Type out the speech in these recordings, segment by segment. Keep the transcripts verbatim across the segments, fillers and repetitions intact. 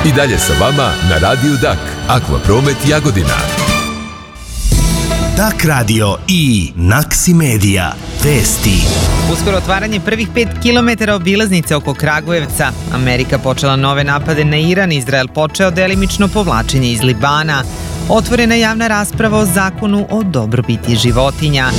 I dalje sa vama na Radiju Dak. Akvapromet Jagodina. Dak radio i Naksi Media. Vesti. Uskoro otvaranje prvih pet kilometara obilaznice oko Kragujevca. Amerika počela nove napade na Iran, Izrael počeo delimično povlačenje iz Libana. Otvorena javna rasprava o zakonu o dobrobiti životinja.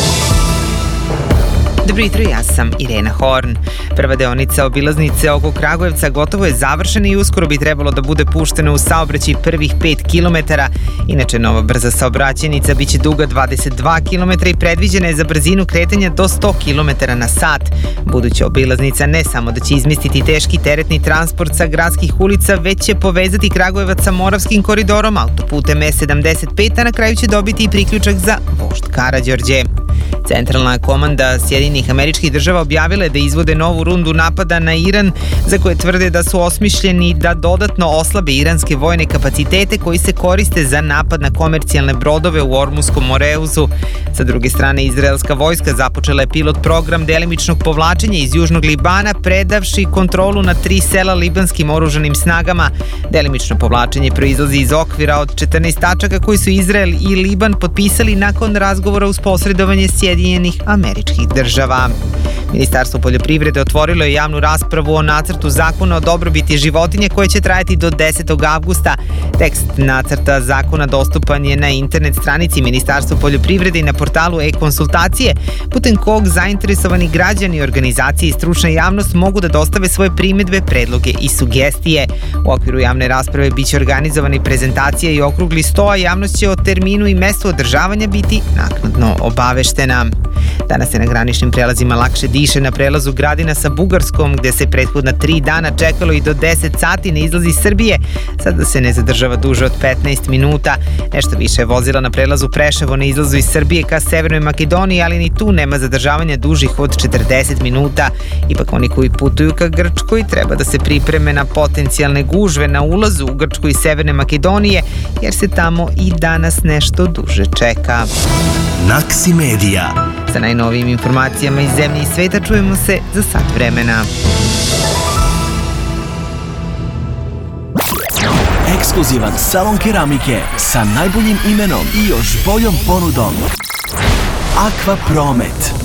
Dobro jutro, ja sam Irena Horn. Prva deonica obilaznice oko Kragujevca gotovo je završena i uskoro bi trebalo da bude puštena u saobraćaj prvih pet kilometara. Inače, nova brza saobraćajnica biće duga dvadeset dva kilometra i predviđena je za brzinu kretanja do sto kilometara na sat. Buduća obilaznica ne samo da će izmestiti teški teretni transport sa gradskih ulica, već će povezati Kragujevac sa Moravskim koridorom, autoputem E sedamdeset pet, a na kraju će dobiti i priključak za Vožd Karađorđe. Centralna komanda Sjedinjenih Američkih Država objavila je da izvode novu rundu napada na Iran, za koje tvrde da su osmišljeni da dodatno oslabe iranske vojne kapacitete koji se koriste za napad na komercijalne brodove u Ormuskom moreuzu. Sa druge strane, izraelska vojska započela je pilot program delimičnog povlačenja iz južnog Libana, predavši kontrolu na tri sela libanskim oružanim snagama. Delimično povlačenje proizlazi iz okvira od četrnaest tačaka koji su Izrael i Liban potpisali nakon razgovora uz posredovanje Sjedinjenih Američkih Država. Ministarstvo poljoprivrede otvorilo je javnu raspravu o nacrtu zakona o dobrobiti životinje koje će trajati do desetog avgusta. Tekst nacrta zakona dostupan je na internet stranici Ministarstva poljoprivrede i na portalu e-konsultacije, putem kog zainteresovani građani, organizacije i stručna javnost mogu da dostave svoje primedbe, predloge i sugestije. U okviru javne rasprave biće organizovani prezentacija i okrugli sto, a javnost će o terminu i mestu održavanja biti naknadno obaveštena. Danas se na graničnim prelazima lakše diše na prelazu Gradina sa Bugarskom, gde se prethodna tri dana čekalo i do deset sati na izlazi iz Srbije. Sada se ne zadržava duže od petnaest minuta. Nešto više je vozila na prelazu Preševo na izlazu iz Srbije ka Severnoj Makedoniji, ali ni tu nema zadržavanja dužih od četrdeset minuta. Ipak oni koji putuju ka Grčkoj treba da se pripreme na potencijalne gužve na ulazu u Grčku i Severne Makedonije, jer se tamo i danas nešto duže čeka. Naksi Media. Sa najnovijim informacijama iz zemlje i sveta čujemo se za sat vremena. Ekskluzivan salon keramike sa najboljim imenom i još boljom ponudom. Akvapromet.